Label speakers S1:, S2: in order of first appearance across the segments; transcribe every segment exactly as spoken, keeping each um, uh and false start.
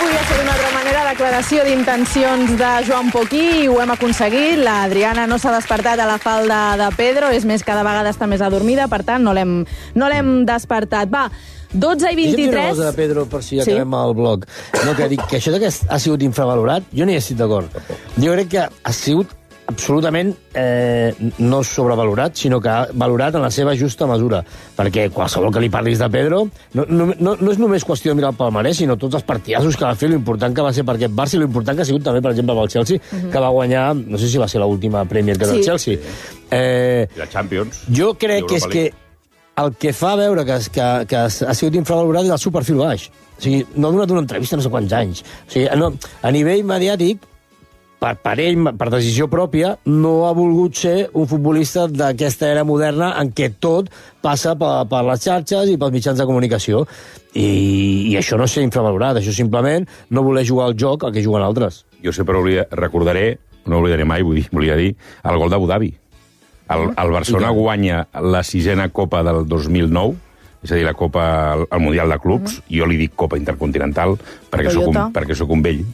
S1: podia ser d'una altra manera, declaració d'intencions de Joan Poquí, i ho hem aconseguit. L'Adriana no s'ha despertat a la falda de Pedro, és més, cada vegada està més adormida, per tant, no l'hem no l'hem despertat. Va, dotze i vint-i-tres...
S2: Deixa'm dir una cosa, Pedro, per si ja acabem el bloc. No, que dic que això que ha sigut infravalorat, jo no hi estic d'acord. Jo crec que ha sigut absolutament eh, no sobrevalorat, sinó que ha valorat en la seva justa mesura. Perquè qualsevol que li parlis de Pedro no, no, no, no és només qüestió de mirar el palmarès, sinó tots els partidassos que va fer, l'important que va ser per aquest Barça i l'important que ha sigut també, per exemple, pel Chelsea, uh-huh. que va guanyar, no sé si va ser l'última Premier que sí. del Chelsea. Eh,
S3: I la Champions.
S2: Jo crec que és que el que fa veure que, que, que ha sigut infravalorat és el seu perfil baix. O sigui, no ha donat una entrevista no sé quants anys. O sigui, no, a nivell mediàtic, per, per ell, per decisió pròpia, no ha volgut ser un futbolista d'aquesta era moderna en què tot passa per, per les xarxes i pels mitjans de comunicació. I, i això no és ser infravalorat, això simplement no voler jugar al joc al que juguen altres.
S3: Jo sempre oblida, recordaré, no oblidaré mai, vull dir, volia dir, el gol d'Abu Dhabi. El, el Barcelona guanya la sisena Copa del dos mil nou, és a dir, la Copa, el Mundial de Clubs, mm. jo li dic Copa Intercontinental, perquè soc un, perquè soc un vell.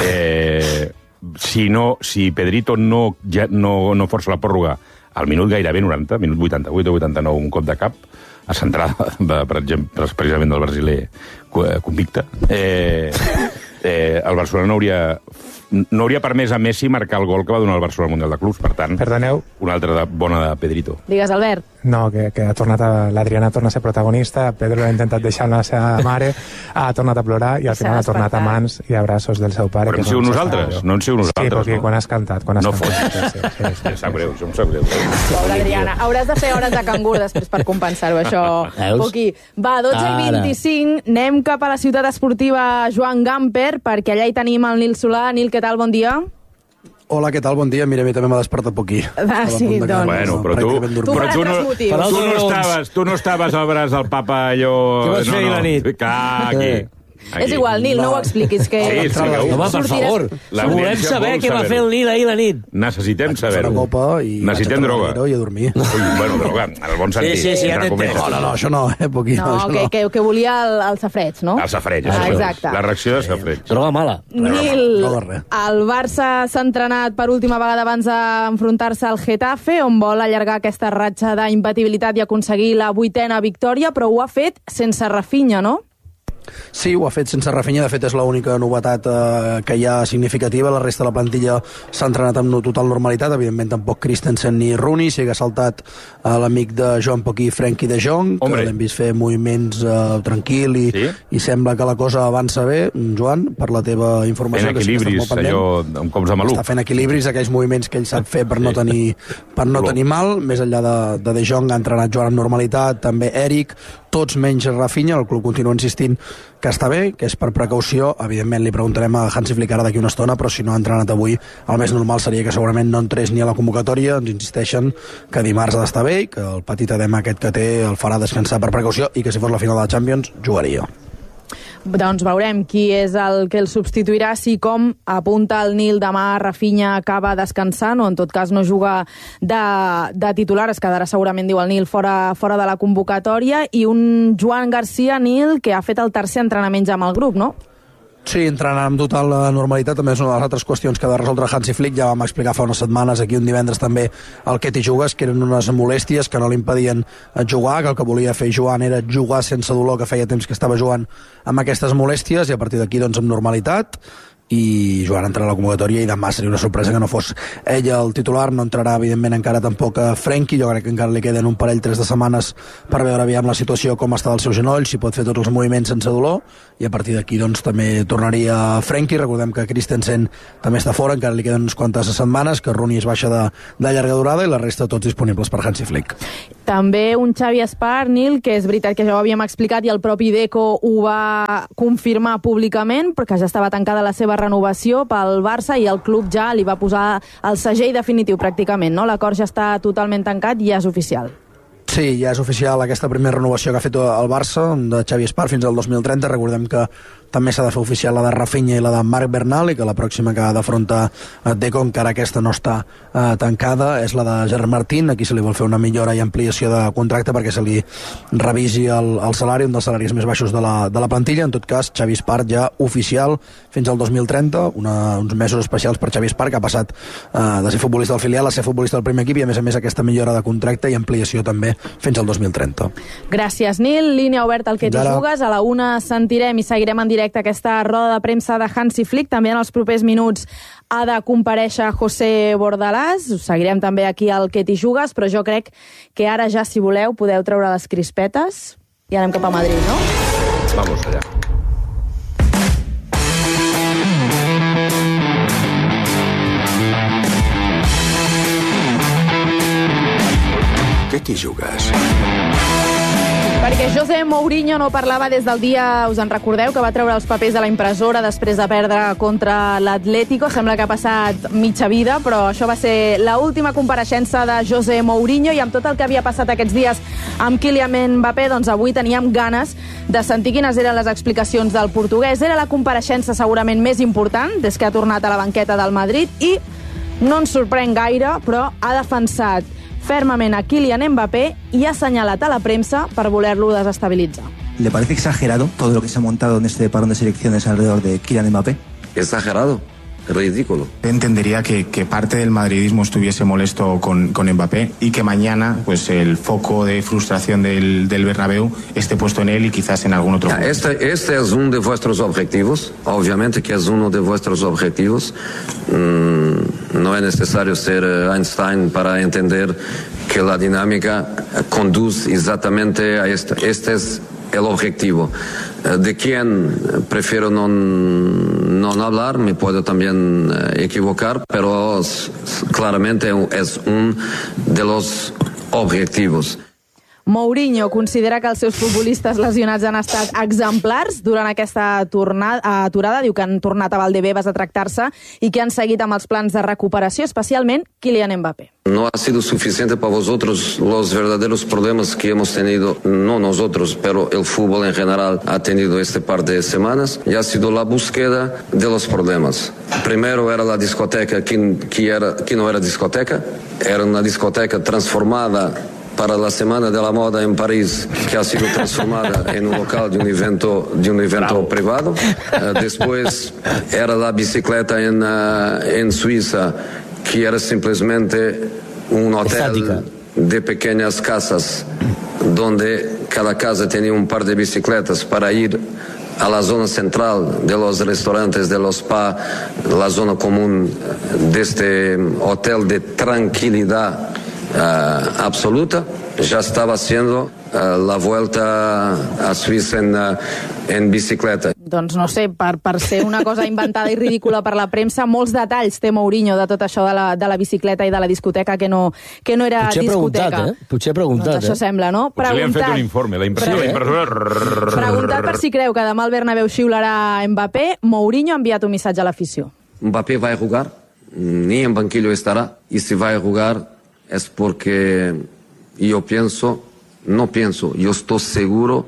S3: Eh, si, no, si Pedrito no, ja, no, no força la pròrroga al minut gairebé noranta, minut vuitanta-vuit o vuitanta-nou, un cop de cap, a centrada, per exemple, precisament del brasiler convicte, eh, eh, el Barcelona no hauria... no hauria permès a Messi marcar el gol que va donar el Barcelona al Mundial de Clubs. Per tant,
S4: perdoneu,
S3: una altra de, bona de Pedrito.
S1: Digues, Albert.
S4: No, que, que ha tornat a, l'Adriana torna a ser protagonista, Pedro l'ha intentat deixar amb la seva mare, ha tornat a plorar i al final ha tornat a mans i abraços del seu pare.
S3: Però hem sigut nosaltres, no hem sigut nosaltres.
S4: Sí, perquè
S3: no?
S4: quan has cantat, quan has
S3: no
S4: cantat.
S3: No
S4: sí, sí, sí,
S3: em sap greu, em sap greu.
S1: Pobra Adriana, hauràs de fer hores de cangur després per compensar-ho, això. Poquí. Va, dotze i vint-i-cinc, anem cap a la ciutat esportiva Joan Gamper, perquè allà hi tenim el Nil Solà. Nil, què tal? Bon dia.
S5: Hola, què tal? Bon dia. Mira, a mi també m'ha despertat poquí.
S1: Ah, sí, doncs.
S3: Bueno, però tu,
S1: tu,
S3: però tu, no, tu, no estaves, tu no estaves al braç del papa allò...
S2: Què vas fer
S3: no, no.
S2: la nit?
S3: Que, aquí. Aquí.
S1: És igual, Nil, no, no ho expliquis. Que...
S3: Sí, sí,
S2: home, per favor. Volem saber què va fer el Nil ahir a la nit.
S3: Necessitem saber-ho. Necessitem droga.
S5: I a dormir.
S3: Ui, bueno, droga, en el bon sentit.
S2: Sí, sí, sí, ja t'entenc.
S5: No, no, no, això no, eh, poquí.
S1: No, no que, que, que volia el, el safreig, no?
S3: El safreig,
S1: ah, exacte.
S3: La reacció de safreig.
S2: Droga mala.
S1: Nil, el Barça s'ha entrenat per última vegada abans d'enfrontar-se al Getafe, on vol allargar aquesta ratxa d'impatibilitat i aconseguir la vuitena victòria, però ho ha fet sense Rafinha, no?
S5: Sí, ho ha fet sense Rafinha, de fet és l'única novetat eh, que hi ha significativa. La resta de la plantilla s'ha entrenat amb total normalitat, evidentment tampoc Christensen ni Rooney, sí que ha saltat eh, l'amic de Joan Poquí, Frenkie de Jong, que l'hem vist fer moviments eh, tranquil i, sí? i sembla que la cosa avança bé. Joan, per la teva informació,
S3: fent equilibris,
S5: que
S3: allò amb cops de maluc.
S5: Està fent equilibris, aquells moviments que ell sap fer per no tenir, per no tenir mal. Més enllà de, de De Jong ha entrenat Joan amb normalitat, també Eric, tots menys Rafinha. El club continua insistint que està bé, que és per precaució. Evidentment li preguntarem a Hansi Flick ara d'aquí una estona, però si no ha entrenat avui, el més normal seria que segurament no entrés ni a la convocatòria. Ens insisteixen que dimarts ha d'estar bé, que el petit edema aquest que té el farà descansar per precaució i que si fos la final de la Champions jugaria.
S1: Doncs veurem qui és el que el substituirà, si com apunta el Nil demà Rafinha acaba descansant o en tot cas no juga de, de titular, es quedarà segurament, diu el Nil, fora, fora de la convocatòria, i un Joan Garcia, Nil, que ha fet el tercer entrenament ja amb el grup, no?
S5: Sí, entrenant amb total normalitat, també és una de les altres qüestions que ha de resoldre Hansi Flick. Ja vam explicar fa unes setmanes, aquí un divendres també, el que t'hi jugues, que eren unes molèsties que no l'impedien jugar, que el que volia fer Joan era jugar sense dolor, que feia temps que estava jugant amb aquestes molèsties, i a partir d'aquí, doncs, amb normalitat, i Joan entrarà a la convocatòria, i demà seria una sorpresa que no fos ella el titular. No entrarà evidentment encara tampoc a Frenkie, jo crec que encara li queden un parell, tres de setmanes per veure aviam la situació, com està del seu genoll, si pot fer tots els moviments sense dolor, i a partir d'aquí doncs també tornaria Frenkie. Recordem que Christensen també està fora, encara li queden unes quantes setmanes, que Rooney es baixa de, de llarga durada, i la resta tots disponibles per Hansi Flick.
S1: També un Xavi Espar, Nil, que és veritat que ja ho havíem explicat i el propi Deco ho va confirmar públicament, perquè ja estava tancada la seva renovació pel Barça i el club ja li va posar el segell definitiu pràcticament, no? L'acord ja està totalment tancat i ja és oficial.
S5: Sí, ja és oficial aquesta primera renovació que ha fet el Barça de Xavi Espar fins al dos mil trenta. Recordem que també s'ha de fer oficial la de Rafinha i la de Marc Bernal, i que la pròxima que ha d'afrontar Deco, encara aquesta no està eh, tancada, és la de Gerard Martín. Aquí se li vol fer una millora i ampliació de contracte perquè se li revisi el, el salari, un dels salaris més baixos de la, de la plantilla. En tot cas, Xavi Espart ja oficial fins al dos mil trenta, una, uns mesos especials per Xavi Espart, que ha passat eh, de ser futbolista del filial a ser futbolista del primer equip, i a més a més aquesta millora de contracte i ampliació també fins al dos mil trenta.
S1: Gràcies, Nil. Línia oberta al que t'hi jugues. A la una sentirem i seguirem en directe aquesta roda de premsa de Hansi Flick. També en els propers minuts ha de comparèixer José Bordalàs. Us seguirem també aquí al que t'hi jugues, però jo crec que ara ja, si voleu, podeu treure les crispetes i anem cap a Madrid, no?
S3: Vamos allá.
S6: Què t'hi jugues?
S1: Perquè José Mourinho no parlava des del dia, us en recordeu, que va treure els papers de la impressora després de perdre contra l'Atlético. Sembla que ha passat mitja vida, però això va ser l'última compareixença de José Mourinho, i amb tot el que havia passat aquests dies amb Kylian Mbappé, doncs avui teníem ganes de sentir quines eren les explicacions del portuguès. Era la compareixença segurament més important des que ha tornat a la banqueta del Madrid, i no ens sorprèn gaire, però ha defensat fermament a Kylian Mbappé y ha señalado a la prensa para volerlo desestabilizar.
S7: ¿Le parece exagerado todo lo que se ha montado en este parón de selecciones alrededor de Kylian Mbappé?
S8: Exagerado, ridículo.
S9: Entendería que, que parte del madridismo estuviese molesto con, con Mbappé y que mañana pues el foco de frustración del, del Bernabéu esté puesto en él y quizás en algún otro.
S8: Este, este es uno de vuestros objetivos, obviamente que es uno de vuestros objetivos. Mm, no es necesario ser Einstein para entender que la dinámica conduce exactamente a esto. Este es el objetivo. De quién prefiero no, no hablar, me puedo también equivocar, pero claramente es uno de los objetivos.
S1: Mourinho considera que els seus futbolistes lesionats han estat exemplars durant aquesta tornada, aturada. Diu que han tornat a Valdebebas a tractar-se i que han seguit amb els plans de recuperació, especialment Kylian Mbappé.
S8: No ha sido suficiente para vosotros los verdaderos problemas que hemos tenido, no nosotros, pero el fútbol en general ha tenido este par de semanas, y ha sido la búsqueda de los problemas. Primero era la discoteca que, que, era, que no era discoteca, era una discoteca transformada para la Semana de la Moda en París, que ha sido transformada en un local de un evento, de un evento privado. Uh, después era la bicicleta en, uh, en Suiza, que era simplemente un hotel Estática. de pequeñas casas, donde cada casa tenía un par de bicicletas para ir a la zona central de los restaurantes, de los spa, la zona común de este hotel de tranquilidad Uh, absoluta. Ya estaba haciendo uh, la vuelta a Suiza en, uh, en bicicleta.
S1: Doncs no sé, per, per ser una cosa inventada i ridícula per la premsa, molts detalls té Mourinho de tot això de la, de la bicicleta i de la discoteca, que no, que no era
S2: Potser
S1: discoteca.
S2: Preguntat, eh? Potser preguntat,
S1: doncs això
S2: eh?
S1: sembla, no?
S3: Potser li han fet un informe, la impressió.
S1: Pre... Preguntat per si creu que demà el Bernabéu xiularà Mbappé, Mourinho ha enviat un missatge a l'afició.
S8: Mbappé va a jugar, ni en banquillo estará, y si va a jugar es porque yo pienso, no pienso, yo estoy seguro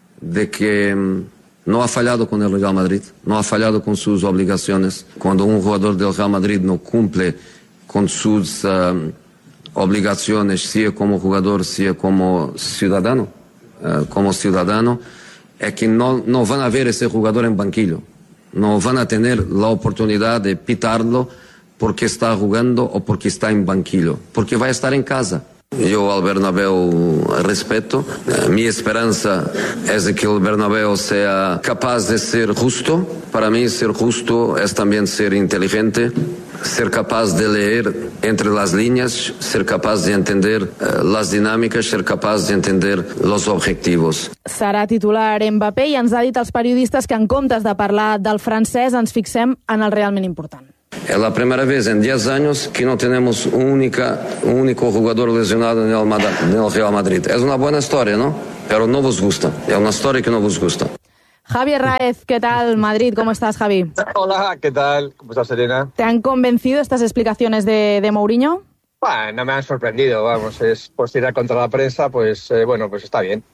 S8: de que no ha fallado con el Real Madrid, no ha fallado con sus obligaciones. Cuando un jugador del Real Madrid no cumple con sus uh, obligaciones, sea como jugador, sea como ciudadano, uh, como ciudadano, es que no, no van a ver ese jugador en banquillo, no van a tener la oportunidad de pitarlo porque está jugando o porque está en banquillo, porque va a estar en casa. Yo al Bernabéu respeto. Eh, mi esperanza es de que el Bernabéu sea capaz de ser justo. Para mí ser justo es también ser inteligente, ser capaz de leer entre las líneas, ser capaz de entender eh, las dinámicas, ser capaz de entender los objetivos.
S1: Serà titular Mbappé i ens ha dit als periodistes que en comptes de parlar del francès ens fixem en el realment important.
S8: Es la primera vez en diez años que no tenemos única, un único jugador lesionado en el, en el Real Madrid. Es una buena historia, ¿no? Pero no vos gusta. Es una historia que no vos gusta.
S1: Javi Herráez, ¿qué tal? Madrid, ¿cómo estás, Javi?
S10: Hola, ¿qué tal? ¿Cómo estás, Serena?
S1: ¿Te han convencido estas explicaciones de, de Mourinho?
S10: Bueno, no me han sorprendido, vamos, es por tirar contra la prensa, pues eh, bueno, pues está bien.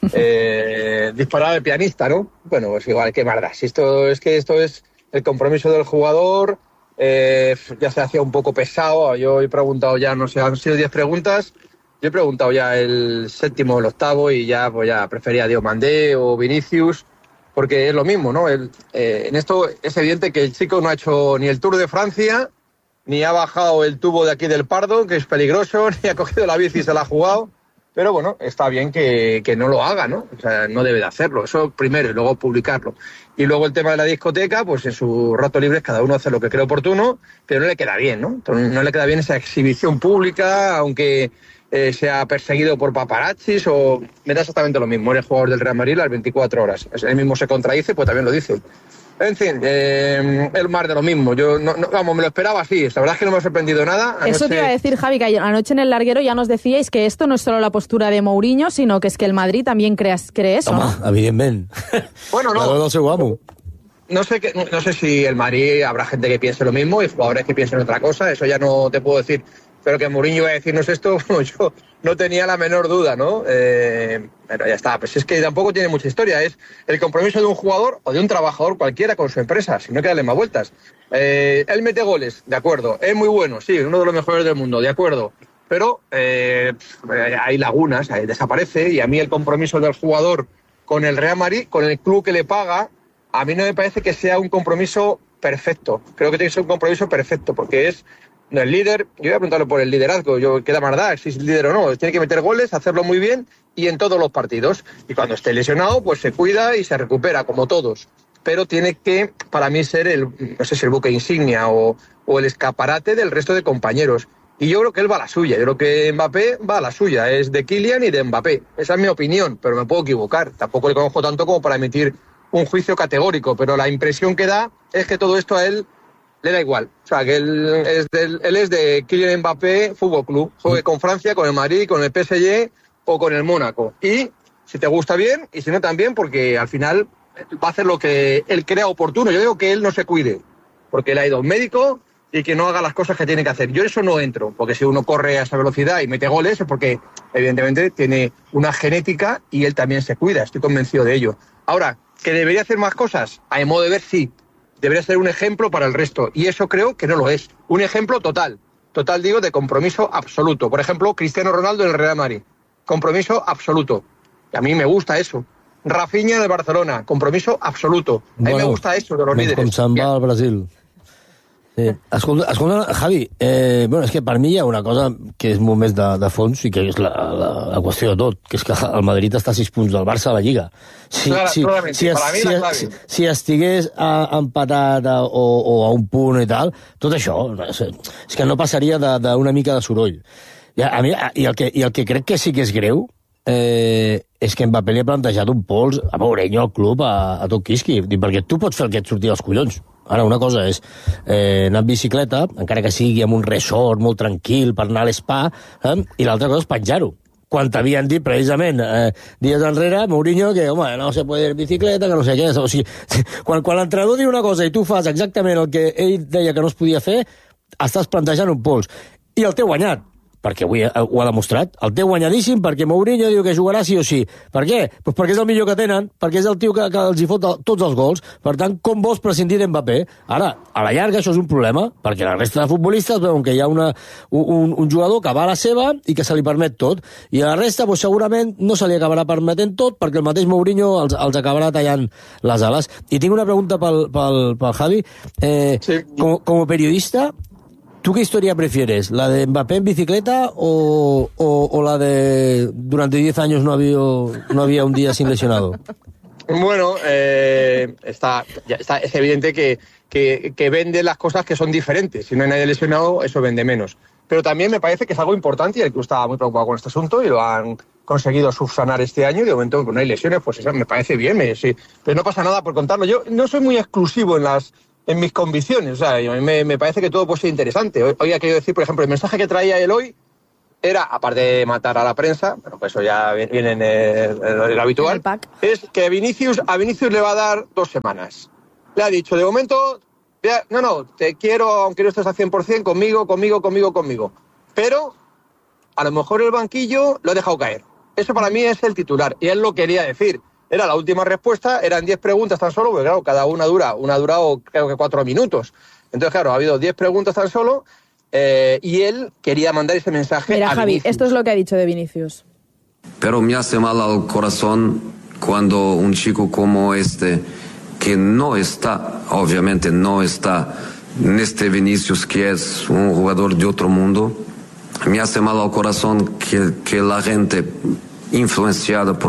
S10: eh, disparar al pianista, ¿no? Bueno, pues igual, qué maldad. Si esto es que esto es el compromiso del jugador, eh, ya se hacía un poco pesado. Yo he preguntado ya, no sé, han sido diez preguntas. Yo he preguntado ya el séptimo o el octavo y ya, pues ya prefería a Diomandé o Vinicius, porque es lo mismo, ¿no? El, eh, en esto es evidente que el chico no ha hecho ni el Tour de Francia, ni ha bajado el tubo de aquí del Pardo, que es peligroso, ni ha cogido la bici y se la ha jugado. Pero bueno, está bien que, que no lo haga, ¿no? O sea, no debe de hacerlo. Eso primero y luego publicarlo. Y luego el tema de la discoteca, pues en sus ratos libres cada uno hace lo que cree oportuno, pero no le queda bien, ¿no? Entonces, no le queda bien esa exhibición pública, aunque eh, sea perseguido por paparazzis o... Me da exactamente lo mismo. Eres jugador del Real Madrid las veinticuatro horas. Él mismo se contradice, pues también lo dice. En fin, eh, el mar de lo mismo. Yo, no, no, vamos, me lo esperaba así. La verdad es que no me ha sorprendido nada. Anoche...
S1: Eso te iba a decir, Javi, que anoche en el larguero ya nos decíais que esto no es solo la postura de Mourinho, sino que es que el Madrid también cree, cree eso,
S2: Home,
S1: ¿no?
S2: Evidentment.
S10: Bueno, no.
S2: Del seu amo.
S10: No sé, que, no sé si el Madrid habrá gente que piense lo mismo y jugadores que piensen otra cosa. Eso ya no te puedo decir. Pero que Mourinho iba a decirnos esto, bueno, yo no tenía la menor duda, ¿no? Eh, pero ya está, pues es que tampoco tiene mucha historia. Es el compromiso de un jugador o de un trabajador cualquiera con su empresa, si no hay que darle más vueltas. Eh, él mete goles, de acuerdo. Es muy bueno, sí, uno de los mejores del mundo, de acuerdo. Pero eh, hay lagunas, ahí desaparece, y a mí el compromiso del jugador con el Real Madrid, con el club que le paga, a mí no me parece que sea un compromiso perfecto. Creo que tiene que ser un compromiso perfecto, porque es el líder. Yo voy a preguntarle por el liderazgo, yo queda más dar si es líder o no. Tiene que meter goles, hacerlo muy bien y en todos los partidos. Y cuando esté lesionado, pues se cuida y se recupera, como todos. Pero tiene que, para mí, ser el, no sé si el buque insignia o, o el escaparate del resto de compañeros. Y yo creo que él va a la suya. Yo creo que Mbappé va a la suya. Es de Kylian y de Mbappé. Esa es mi opinión, pero me puedo equivocar. Tampoco le conozco tanto como para emitir un juicio categórico, pero la impresión que da es que todo esto a él le da igual. O sea, que él es, del, él es de Kylian Mbappé Fútbol Club. Juegue con Francia, con el Madrid, con el P S G o con el Mónaco. Y si te gusta bien, y si no también, porque al final va a hacer lo que él crea oportuno. Yo digo que él no se cuide, porque él ha ido a un médico y que no haga las cosas que tiene que hacer. Yo eso no entro, porque si uno corre a esa velocidad y mete goles es porque evidentemente tiene una genética y él también se cuida. Estoy convencido de ello. Ahora, ¿que debería hacer más cosas? A mi modo de ver, sí. Debería ser un ejemplo para el resto. Y eso creo que no lo es. Un ejemplo total. Total, digo, de compromiso absoluto. Por ejemplo, Cristiano Ronaldo en el Real Madrid. Compromiso absoluto. Y a mí me gusta eso. Rafinha en el Barcelona. Compromiso absoluto. A mí bueno, me gusta eso de los líderes.
S2: Com se'n va al Brasil. Sí. Escolta, escolta, Javi, eh, bueno, és que per mi hi ha una cosa que és molt més de, de fons i que és la, la, la qüestió de tot, que és que el Madrid està a sis punts del Barça a la Lliga. Si,
S10: claro,
S2: si, si, es, si, si, si estigués a, empatat a, o, o a un punt i tal, tot això és, és que no passaria d'una mica de soroll. I, a mi, i, el que, I el que crec que sí que és greu eh, és que Mbappé li ha plantejat un pols a Mourinho al club a, a tot quisqui, perquè tu pots fer el que et surti dels collons. Ara, una cosa és eh, anar en bicicleta, encara que sigui amb un resort molt tranquil per anar a l'espa, eh? I l'altra cosa és penjar-ho. Quan t'havien dit, precisament, eh, dies enrere, Mourinho, que, home, no se puede ir en bicicleta, que no sé què. O sigui, quan, quan l'entrenador diu una cosa i tu fas exactament el que ell deia que no es podia fer, estàs plantejant un pols. I el té guanyat, perquè avui ho ha demostrat. El té guanyadíssim perquè Mourinho diu que jugarà sí o sí. Per què? Pues perquè és el millor que tenen, perquè és el tio que, que els hi fot tots els gols. Per tant, com vols prescindir d'Mbappé? Ara, a la llarga això és un problema, perquè la resta de futbolistes veuen que hi ha una, un, un jugador que va a la seva i que se li permet tot. I a la resta, pues, segurament, no se li acabarà permetent tot perquè el mateix Mourinho els, els acabarà tallant les ales. I tinc una pregunta pel, pel, pel Javi. Eh, sí. com, com a periodista, ¿tú qué historia prefieres? ¿La de Mbappé en bicicleta o, o, o la de durante diez años no había, no había un día sin lesionado?
S10: Bueno, eh, está, ya está, es evidente que, que, que vende las cosas que son diferentes. Si no hay nadie lesionado, eso vende menos. Pero también me parece que es algo importante y el club estaba muy preocupado con este asunto y lo han conseguido subsanar este año y de momento que no hay lesiones, pues eso me parece bien. Me, sí. Pero no pasa nada por contarlo. Yo no soy muy exclusivo en las... en mis convicciones, o sea, a mí me, me parece que todo puede ser interesante. Hoy, hoy ha querido decir, por ejemplo, el mensaje que traía él hoy era, aparte de matar a la prensa, bueno, pues eso ya viene en el, en el habitual, el es que Vinicius, a Vinicius le va a dar dos semanas. Le ha dicho, de momento, ya, no, no, te quiero, aunque no estés al cien por cien, conmigo, conmigo, conmigo, conmigo. Pero, a lo mejor el banquillo lo ha dejado caer. Eso para mí es el titular, y él lo quería decir. Era la última respuesta, eran diez preguntas tan solo, porque claro, cada una dura, una ha durado creo que cuatro minutos. Entonces, claro, ha habido diez preguntas tan solo, eh, y él quería mandar ese mensaje
S1: Mira,
S10: a
S1: Javi,
S10: Vinicius.
S1: esto es lo que ha dicho de Vinicius.
S8: Pero me hace mal al corazón cuando un chico como este, que no está, obviamente no está, en este Vinicius, que es un jugador de otro mundo, me hace mal al corazón que, que la gente influenciada por